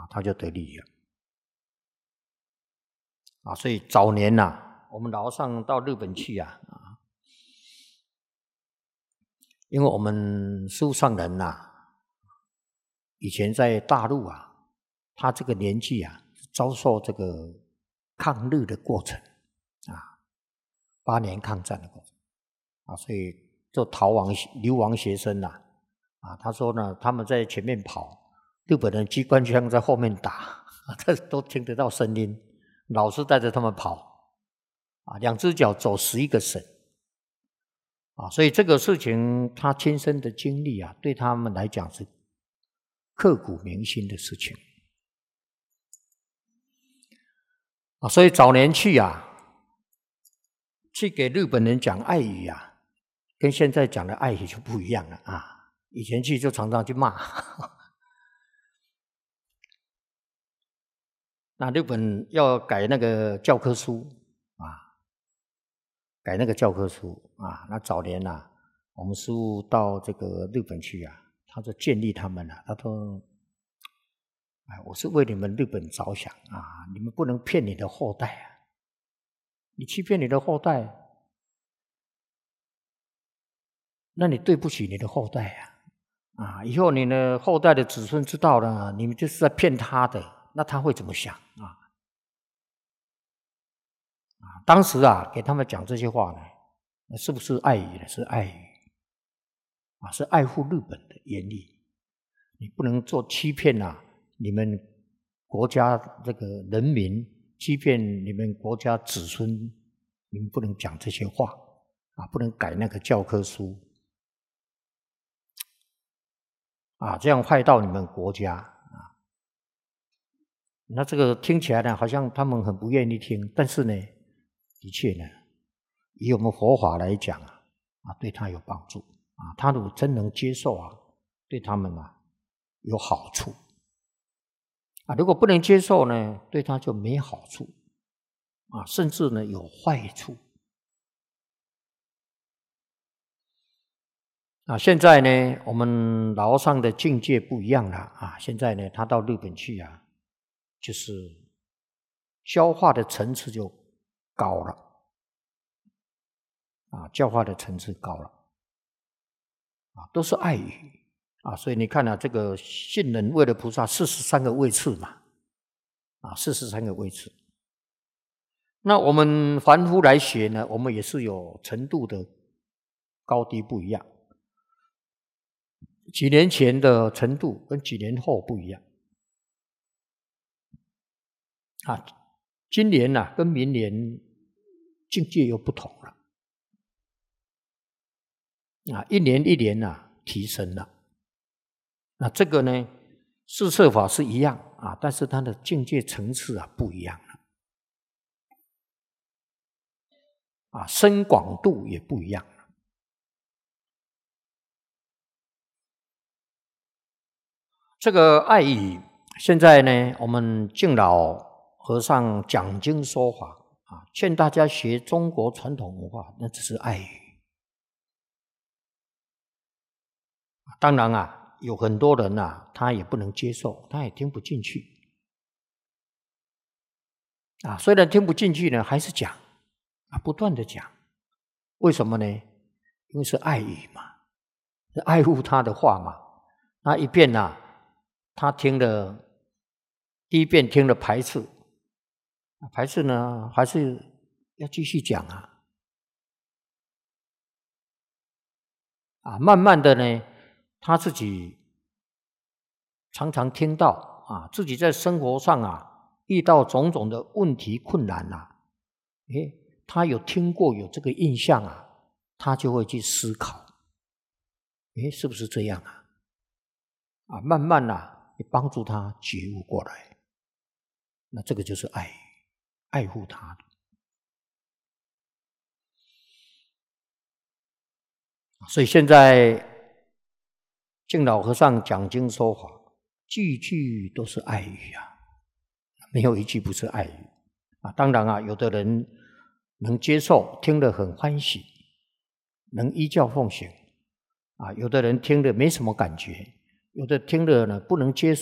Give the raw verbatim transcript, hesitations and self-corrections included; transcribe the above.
啊，他就得利了。啊，所以早年呐、啊，我们老和尚到日本去啊，啊，因为我们师父上人呐、啊，以前在大陆啊，他这个年纪啊，遭受这个抗日的过程啊，八年抗战的过程啊，所以就逃亡流亡学生呐、啊，啊，他说呢，他们在前面跑，日本人机关枪在后面打，啊，这都听得到声音，老师带着他们跑。啊，两只脚走十一个省，啊，所以这个事情他亲身的经历啊，对他们来讲是刻骨铭心的事情。啊，所以早年去啊，去给日本人讲爱语啊，跟现在讲的爱语就不一样了啊。以前去就常常去骂，那日本要改那个教科书啊。改那个教科书啊，那早年啊，我们师父到这个日本去啊，他就建议他们啊，他说：“哎，我是为你们日本着想啊，你们不能骗你的后代啊，你欺骗你的后代，那你对不起你的后代啊，啊，以后你的后代的子孙知道了，你们就是在骗他的，那他会怎么想啊？”当时啊，给他们讲这些话呢，是不是爱语呢？是爱语啊，是爱护日本的严厉。你不能做欺骗啊，你们国家这个人民，欺骗你们国家子孙，你们不能讲这些话啊，不能改那个教科书啊，这样害到你们国家啊。那这个听起来呢，好像他们很不愿意听，但是呢。的确呢，以我们佛法来讲啊，啊，对他有帮助啊。他如果真能接受啊，对他们啊有好处啊。如果不能接受呢，对他就没好处啊，甚至呢有坏处啊。现在呢，我们老和尚的境界不一样了啊。现在呢，他到日本去啊，就是教化的层次就高了啊，教化的层次高了啊，都是爱语啊，所以你看啊，这个信人为了菩萨四十三个位次嘛，啊，四十三个位次。那我们凡夫来学呢，我们也是有程度的高低不一样，几年前的程度跟几年后不一样啊。今年呐、啊，跟明年境界又不同了啊，一年一年啊提升了。那这个呢，四摄法是一样啊，但是它的境界层次啊不一样了啊，深广度也不一样了。这个爱语，现在呢，我们敬老和尚讲经说法啊，劝大家学中国传统文化，那只是爱语。当然啊，有很多人啊，他也不能接受，他也听不进去啊。虽然听不进去呢，还是讲啊，不断的讲。为什么呢？因为是爱语嘛，是爱护他的话嘛。那一遍啊，他听了第一遍听了排斥，排斥呢，还是要继续讲啊。啊，慢慢的呢，他自己常常听到啊，自己在生活上啊遇到种种的问题困难啊，诶，他有听过有这个印象啊，他就会去思考，诶，是不是这样啊？啊，慢慢啊，帮助他觉悟过来，那这个就是爱，爱护他的。所以现在敬老和尚讲经说法，句句都是爱语啊，没有一句不是爱语啊。当然啊，有的人能接受，听得很欢喜，能依教奉行啊；有的人听得没什么感觉，有的听了呢不能接受。